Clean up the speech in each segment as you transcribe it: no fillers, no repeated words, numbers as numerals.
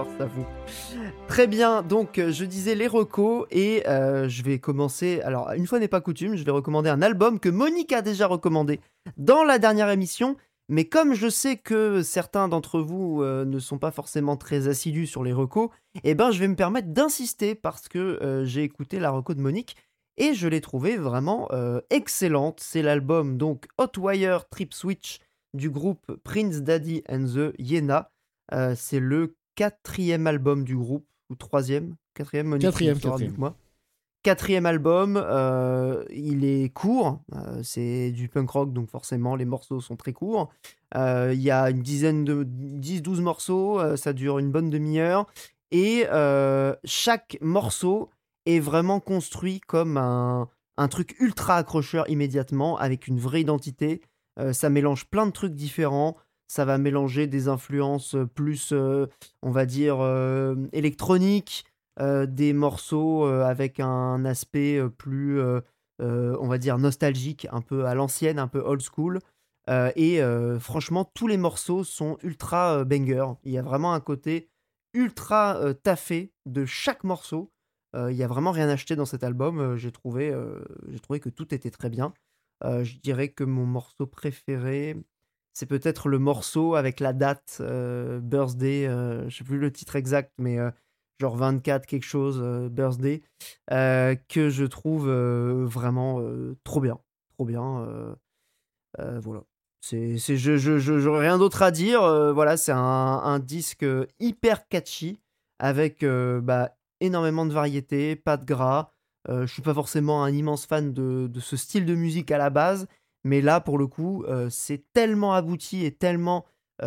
Force à vous. Très bien, donc je disais les recos et je vais commencer. Alors, une fois n'est pas coutume, je vais recommander un album que Monique a déjà recommandé dans la dernière émission. Mais comme je sais que certains d'entre vous ne sont pas forcément très assidus sur les recos, eh ben, je vais me permettre d'insister parce que j'ai écouté la reco de Monique et je l'ai trouvée vraiment excellente. C'est l'album donc Hotwire Trip Switch du groupe Prince Daddy and the Hyena. C'est le quatrième album du groupe, ou troisième, quatrième, Monique, tu me sauras mieux que moi. Quatrième album, il est court, c'est du punk rock, donc forcément les morceaux sont très courts. Il y a une dizaine de 10-12 morceaux, ça dure une bonne demi-heure. Et chaque morceau est vraiment construit comme un truc ultra accrocheur immédiatement, avec une vraie identité. Ça mélange plein de trucs différents. Ça va mélanger des influences plus, on va dire, électroniques, des morceaux avec un aspect plus, on va dire, nostalgique, un peu à l'ancienne, un peu old school. Et franchement, tous les morceaux sont ultra banger. Il y a vraiment un côté ultra taffé de chaque morceau. Il y a vraiment rien acheté dans cet album. J'ai trouvé que tout était très bien. Je dirais que mon morceau préféré, c'est peut-être le morceau avec la date birthday. Je sais plus le titre exact, mais genre 24 quelque chose birthday, que je trouve vraiment trop bien, trop bien. Voilà. J'aurais rien d'autre à dire. Voilà, c'est un disque hyper catchy avec énormément de variété, pas de gras. Je suis pas forcément un immense fan de ce style de musique à la base, mais là, pour le coup, c'est tellement abouti et tellement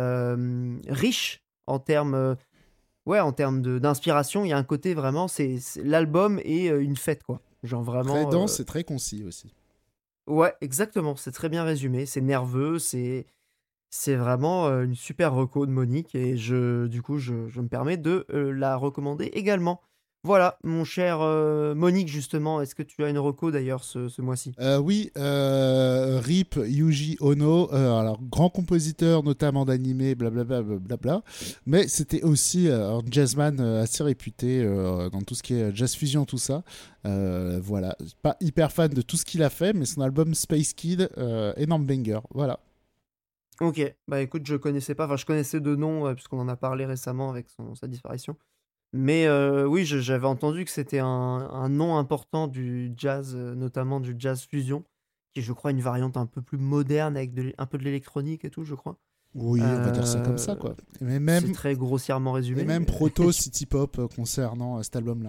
riche en termes, d'inspiration. Il y a un côté vraiment, l'album est une fête, quoi. Genre Très vraiment. dense et très concis aussi. Ouais, exactement. C'est très bien résumé. C'est nerveux. C'est vraiment une super reco de Monique et du coup, je me permets de la recommander également. Voilà, mon cher Monique, justement, est-ce que tu as une reco d'ailleurs ce mois-ci? Oui, RIP Yuji Ono, alors grand compositeur notamment d'animé, blablabla, blablabla, mais c'était aussi un jazzman assez réputé dans tout ce qui est jazz fusion, tout ça. Voilà, pas hyper fan de tout ce qu'il a fait, mais son album Space Kid, énorme banger. Voilà. Ok, bah écoute, je connaissais pas, enfin je connaissais de nom puisqu'on en a parlé récemment avec sa disparition. Mais oui, j'avais entendu que c'était un nom important du jazz, notamment du jazz fusion, qui est, je crois, une variante un peu plus moderne avec un peu de l'électronique et tout, je crois. Oui, on va dire ça comme Euh, ça, quoi. c'est très grossièrement Et résumé, même mais proto city pop concernant cet album-là.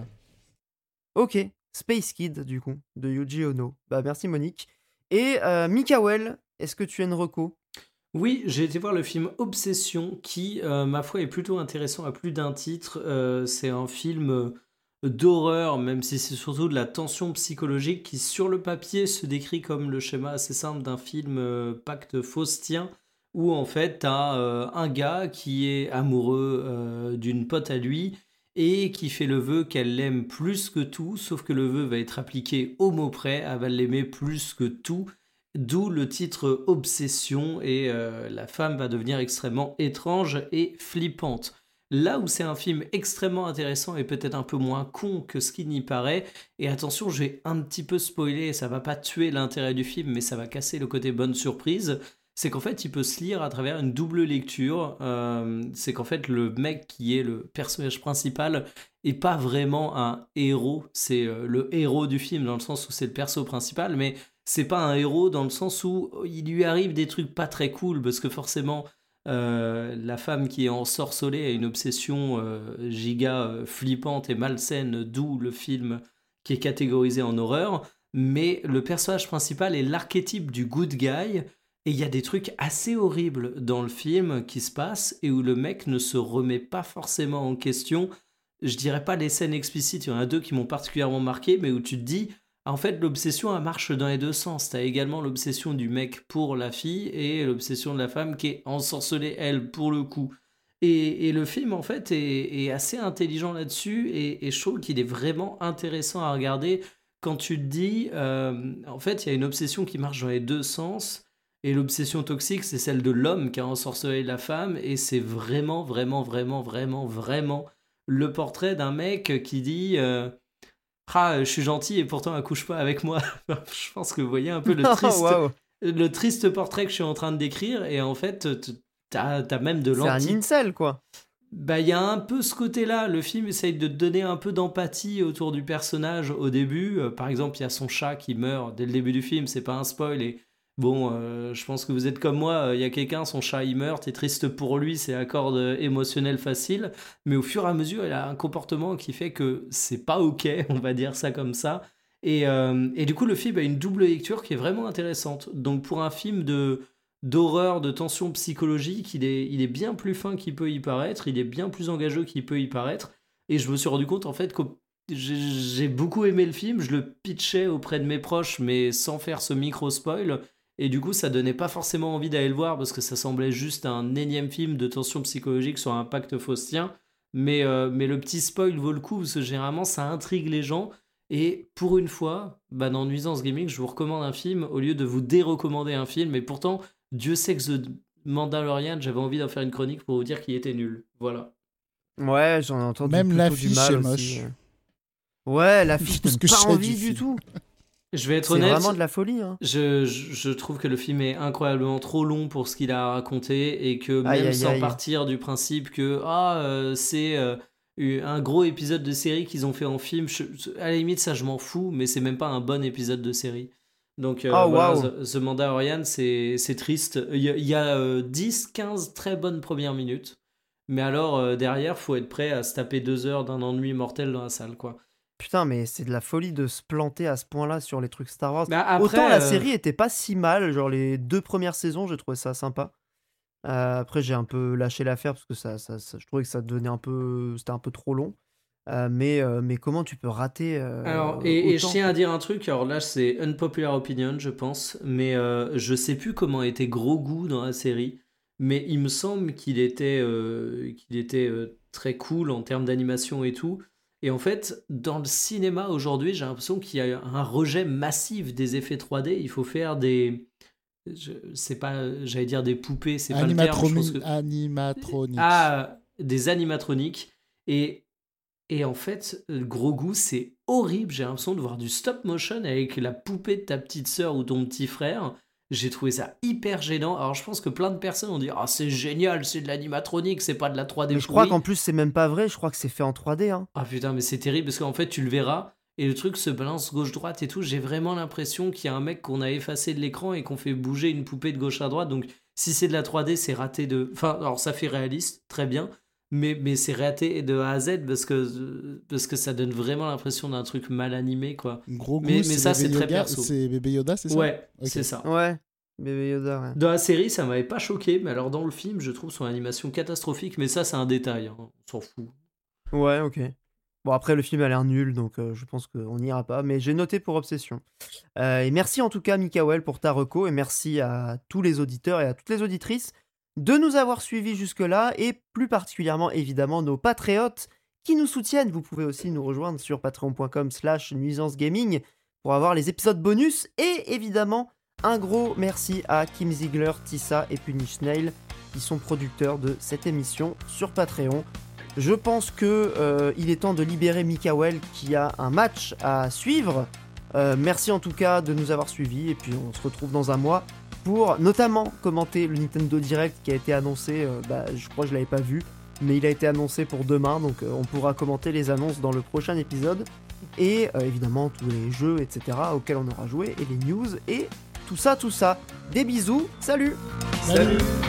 ok, Space Kid, du coup, de Yuji Ono. Bah merci Monique. Et Mikael, est-ce que tu as une reco? Oui, j'ai été voir le film Obsession qui, ma foi, est plutôt intéressant à plus d'un titre. C'est un film d'horreur, même si c'est surtout de la tension psychologique qui, sur le papier, se décrit comme le schéma assez simple d'un film pacte faustien, où en fait, t'as un gars qui est amoureux d'une pote à lui et qui fait le vœu qu'elle l'aime plus que tout, sauf que le vœu va être appliqué au mot près, elle va l'aimer plus que tout. D'où le titre Obsession et la femme va devenir extrêmement étrange et flippante. Là où c'est un film extrêmement intéressant et peut-être un peu moins con que ce qu'il n'y paraît, et attention, je vais un petit peu spoiler, ça va pas tuer l'intérêt du film, mais ça va casser le côté bonne surprise, c'est qu'en fait il peut se lire à travers une double lecture. C'est qu'en fait le mec qui est le personnage principal est pas vraiment un héros, c'est le héros du film dans le sens où c'est le perso principal, mais c'est pas un héros dans le sens où il lui arrive des trucs pas très cool parce que forcément la femme qui est ensorcelée a une obsession giga flippante et malsaine, d'où le film qui est catégorisé en horreur, mais le personnage principal est l'archétype du good guy et il y a des trucs assez horribles dans le film qui se passent et où le mec ne se remet pas forcément en question. Je dirais pas les scènes explicites, il y en a deux qui m'ont particulièrement marqué, mais où tu te dis en fait, l'obsession, elle marche dans les deux sens. T'as également l'obsession du mec pour la fille et l'obsession de la femme qui est ensorcelée, elle, pour le coup. Et le film, en fait, est assez intelligent là-dessus et je trouve qu'il est vraiment intéressant à regarder quand tu te dis, en fait, il y a une obsession qui marche dans les deux sens et l'obsession toxique, c'est celle de l'homme qui a ensorcelé la femme et c'est vraiment, vraiment, vraiment, vraiment, vraiment le portrait d'un mec qui dit je suis gentil et pourtant accouche pas avec moi. Je pense que vous voyez un peu le triste portrait que je suis en train de décrire, et en fait t'as même de C'est un incel, quoi. Bah, il y a un peu ce côté-là. Le film essaye de te donner un peu d'empathie autour du personnage au début. Par exemple, il y a son chat qui meurt dès le début du film, c'est pas un spoil. Et bon, je pense que vous êtes comme moi, il y a quelqu'un, son chat il meurt, t'es triste pour lui, c'est la corde émotionnelle facile. Mais au fur et à mesure, il a un comportement qui fait que c'est pas ok, on va dire ça comme ça. Et du coup, le film a une double lecture qui est vraiment intéressante. Donc, pour un film d'horreur, de tension psychologique, il est bien plus fin qu'il peut y paraître, il est bien plus engageux qu'il peut y paraître, et je me suis rendu compte en fait que j'ai beaucoup aimé le film, je le pitchais auprès de mes proches mais sans faire ce micro-spoil, et du coup ça donnait pas forcément envie d'aller le voir parce que ça semblait juste un énième film de tension psychologique sur un pacte faustien, mais le petit spoil vaut le coup parce que généralement ça intrigue les gens. Et pour une fois, dans Nuisance Gaming, je vous recommande un film au lieu de vous dérecommander un film, et pourtant Dieu sait que The Mandalorian, j'avais envie d'en faire une chronique pour vous dire qu'il était nul. Voilà. Ouais, j'en ai entendu même plutôt l'affiche du mal est aussi. moche. Ouais, l'affiche Parce donne que pas je sais envie du du film. tout. Je vais être C'est honnête. vraiment de la folie. Hein. Je trouve que le film est incroyablement trop long pour ce qu'il a à raconter, et que même sans partir du principe que c'est un gros épisode de série qu'ils ont fait en film, à la limite ça je m'en fous, mais c'est même pas un bon épisode de série. Donc The Mandalorian, c'est triste. Il y a 10-15 très bonnes premières minutes, mais alors derrière faut être prêt à se taper 2 heures d'un ennui mortel dans la salle, quoi. Putain, mais c'est de la folie de se planter à ce point-là sur les trucs Star Wars. Après, autant la série était pas si mal, genre les 2 premières saisons, j'ai trouvé ça sympa. Après, j'ai un peu lâché l'affaire parce que ça, je trouvais que ça devenait c'était un peu trop long. Mais comment tu peux rater alors, et je autant, tiens à dire un truc, alors là c'est unpopular opinion je pense, mais je sais plus comment était Grogu dans la série, mais il me semble qu'il était très cool en termes d'animation et tout. Et en fait, dans le cinéma aujourd'hui, j'ai l'impression qu'il y a un rejet massif des effets 3D. Il faut faire des... c'est pas, j'allais dire des poupées, c'est pas le terme. Je pense que... Animatroniques. Ah, des animatroniques. Et en fait, Grogu, c'est horrible. J'ai l'impression de voir du stop motion avec la poupée de ta petite sœur ou ton petit frère. J'ai trouvé ça hyper gênant. Alors je pense que plein de personnes ont dit « Ah, c'est génial, c'est de l'animatronique, c'est pas de la 3D. » Mais je crois qu'en plus, c'est même pas vrai. Je crois que c'est fait en 3D. Hein. Ah putain, mais c'est terrible parce qu'en fait, tu le verras et le truc se balance gauche-droite et tout. J'ai vraiment l'impression qu'il y a un mec qu'on a effacé de l'écran et qu'on fait bouger une poupée de gauche à droite. Donc si c'est de la 3D, c'est raté de... Enfin, alors ça fait réaliste, très bien. Mais c'est raté de A à Z parce que ça donne vraiment l'impression d'un truc mal animé, quoi. Mais ça, c'est très perso. C'est bébé Yoda, c'est ça? Ouais, okay. C'est ça. Ouais, bébé Yoda, ouais. Dans la série, ça m'avait pas choqué, mais alors dans le film, je trouve son animation catastrophique, mais ça, c'est un détail, hein. On s'en fout. Ouais, ok. Bon, après, le film a l'air nul, donc je pense qu'on n'ira pas, mais j'ai noté pour Obsession. Et merci en tout cas, Mikael, pour ta reco, et merci à tous les auditeurs et à toutes les auditrices de nous avoir suivis jusque-là, et plus particulièrement, évidemment, nos patriotes qui nous soutiennent. Vous pouvez aussi nous rejoindre sur patreon.com/nuisancegaming pour avoir les épisodes bonus, et évidemment, un gros merci à Kim Ziegler, Tissa et Punish Snail, qui sont producteurs de cette émission sur Patreon. Je pense que il est temps de libérer Mikael, qui a un match à suivre. Merci en tout cas de nous avoir suivis, et puis on se retrouve dans un mois pour notamment commenter le Nintendo Direct qui a été annoncé, je crois que je l'avais pas vu, mais il a été annoncé pour demain, donc on pourra commenter les annonces dans le prochain épisode, et évidemment tous les jeux, etc. auxquels on aura joué, et les news, et tout ça. Des bisous, salut. Salut.